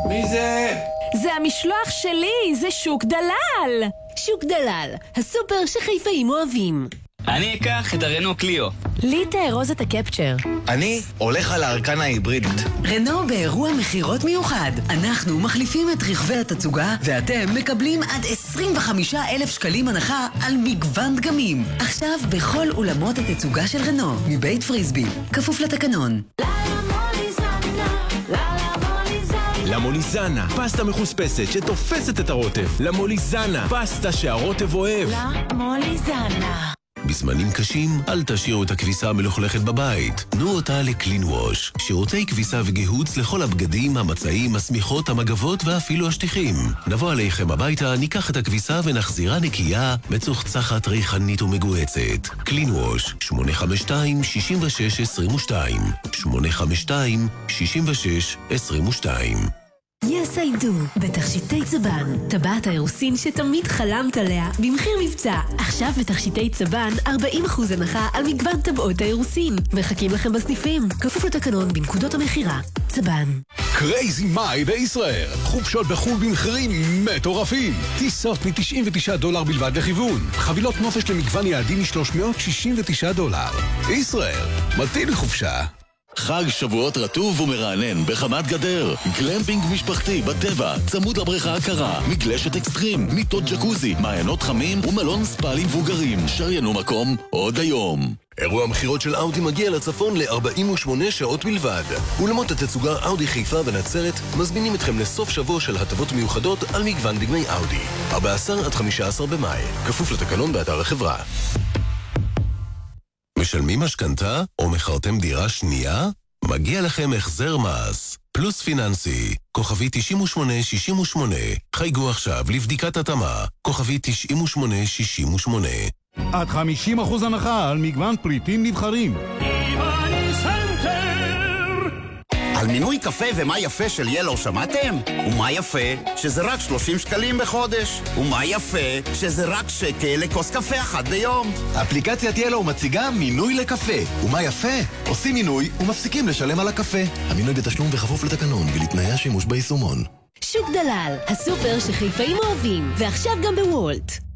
מי זה? זה המשלוח שלי, זה שוק דלל. שוק דלל, הסופר שחיפאים אוהבים. אני אקח את הרנו קליו. לי תארוז את הקפצ'ר. אני הולך על הארקנה ההיברידית. רנו באירוע מחירות מיוחד. אנחנו מחליפים את רכבי התצוגה, ואתם מקבלים עד 25,000 שקלים הנחה על מגוון דגמים. עכשיו בכל אולמות התצוגה של רנו, מבית פריסבי, כפוף לתקנון. למוליזנה, פסטה מחוספסת שתופסת את הרוטב. למוליזנה, פסטה שהרוטב אוהב. למוליזנה. בזמנים קשים, אל תשאירו את הכביסה המלוכלכת בבית. תנו אותה לקלין ווש. שירותי כביסה וגיהוץ לכל הבגדים, המצעים, השמיכות, המגבות ואפילו השטיחים. נבוא עליכם הביתה, ניקח את הכביסה ונחזירה נקייה, מצוחצחת, ריחנית ומגועצת. קלין ווש, 852-6622. 852-6622. Yes I do, בתכשיטי צבן, טבעת האירוסין שתמיד חלמת עליה, במחיר מבצע. עכשיו בתכשיטי צבן, 40% הנחה על מגוון טבעות האירוסין. מחכים לכם בסניפים, כפוף לתקנון בנקודות המחירה. צבן. קרייזי מאי בישראל. חופשות בחול במחירים מטורפים. טיסות $99 בלבד לכיוון. חבילות נופש למגוון יעדים $369. ישראל, מתאים לחופשה. חג שבועות רטוב ומרענן בחמת גדר. גלמפינג משפחתי בטבע, צמוד לבריכה הקרה, מגלשת אקסטרים, מיטות ג'קוזי, מעיינות חמים ומלון ספא למבוגרים. שריינו מקום עוד היום. אירוע המחירות של אאודי מגיע לצפון ל-48 שעות בלבד. אולמות התצוגה אאודי חיפה ונצרת מזמינים אתכם לסוף שבוע של הטבות מיוחדות על מגוון דגמי אאודי. 14 עד 15 במאי. כפוף לתקנון באתר החברה. משלמים משכנתה או מכרתם דירה שנייה? מגיע לכם החזר מס. פלוס פיננסי, כוכבי 9868. חייגו עכשיו לבדיקת התאמה, כוכבי 9868. עד 50% הנחה על מגוון פריטים נבחרים. על מינוי קפה ומה יפה של ילו שמעתם? ומה יפה? שזה רק 30 שקלים בחודש. ומה יפה? שזה רק שקל לכוס קפה אחת ביום. אפליקציית ילו מציגה מינוי לקפה. ומה יפה? עושים מינוי ומפסיקים לשלם על הקפה. המינוי בתשלום וכפוף לתקנון ולתנאי השימוש ביישומון. שוק דלל, הסופר שחיפאים אוהבים, ועכשיו גם בוולט.